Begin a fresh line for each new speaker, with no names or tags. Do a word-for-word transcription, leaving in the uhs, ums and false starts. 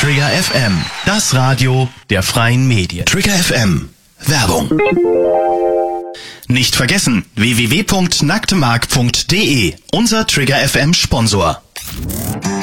Trigger F M, das Radio der freien Medien. Trigger F M, Werbung. Nicht vergessen, w w w punkt nacktemark punkt d e, unser Trigger F M Sponsor.